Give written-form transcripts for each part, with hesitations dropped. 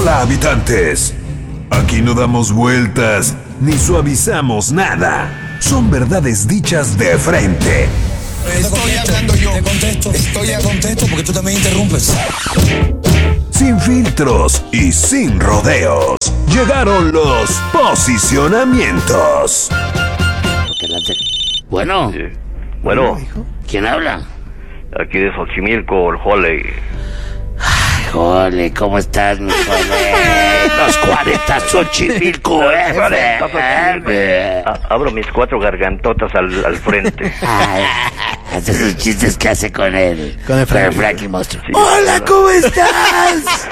Hola, habitantes. Aquí no damos vueltas ni suavizamos nada. Son verdades dichas de frente. Estoy hablando yo. Te contesto porque tú también interrumpes. Sin filtros y sin rodeos. Llegaron los posicionamientos. Bueno. Sí. Bueno, ¿Quién habla? aquí de Xochimilco, el Holey. Jole, ¿cómo estás, mi jole? Los 40 Xochimilco, Abro mis 4 gargantotas al frente. Hace sus chistes que hace con el Frankie Monstruo. Sí, ¡Hola, claro. ¿cómo estás?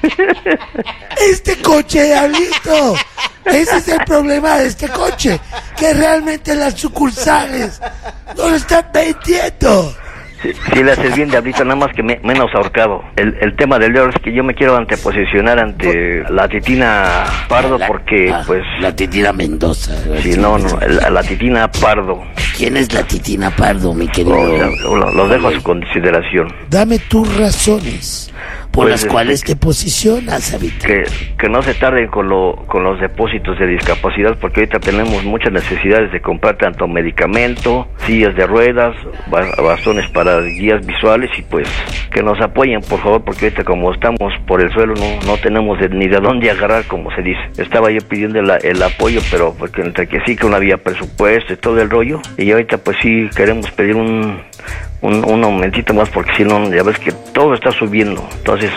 Este coche, diablito. Ese es el problema de este coche, que realmente las sucursales no lo están vendiendo. Sí, le haces bien, diablito, nada más que menos ahorcado. El tema del día es que yo me quiero anteposicionar ante la Titina Pardo porque, pues... La Titina Mendoza. Sí, no, la Titina Pardo. ¿Quién es la Titina Pardo, mi querido? Lo dejo a su consideración. Dame tus razones por Pues, las cuales te posicionas, habitante. Que no se tarden con los depósitos de discapacidad, porque ahorita tenemos muchas necesidades de comprar tanto medicamento, sillas de ruedas, bastones para guías visuales, y pues que nos apoyen, por favor, porque ahorita como estamos por el suelo no tenemos ni de dónde agarrar, como se dice. Estaba yo pidiendo el apoyo, pero porque entre que sí que no había presupuesto y todo el rollo, y ahorita pues sí queremos pedir un aumentito más, porque si no, ya ves que todo está subiendo. Entonces,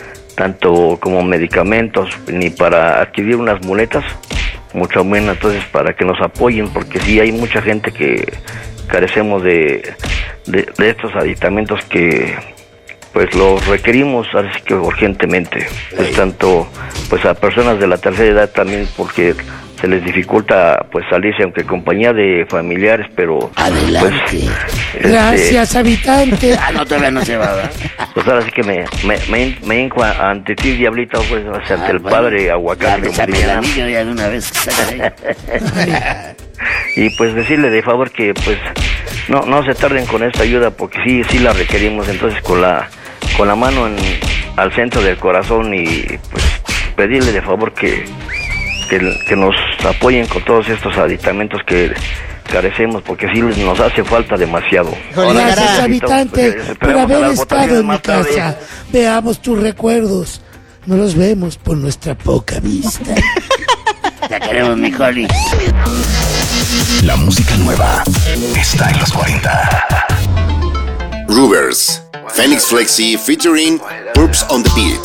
tanto como medicamentos, ni para adquirir unas muletas, mucho menos. Entonces, para que nos apoyen, porque sí hay mucha gente que carecemos de estos aditamentos que pues los requerimos, así que urgentemente. Pues tanto pues a personas de la tercera edad también, porque se les dificulta pues salirse, aunque compañía de familiares, pero Adelante. pues, Gracias, habitante. No, todavía no se va, ¿verdad? pues ahora sí que me hinco ante ti, diablito, pues ante el bueno. padre aguacate, como Dame le el llaman. anillo ya de una vez que salga ahí. Y pues decirle de favor que pues no se tarden con esta ayuda, porque sí la requerimos. Entonces con la mano al centro del corazón, y pues pedirle de favor que nos apoyen con todos estos aditamentos que carecemos, porque sí nos hace falta demasiado. Gracias, habitante, Pues, por esperemos a haber las estado votaciones en mi más tarde. casa. Veamos tus recuerdos. No los vemos por nuestra poca vista. Te queremos, mi Joli. La música nueva está en los 40. Rubers, Phoenix Flexi featuring Purps on the Beat.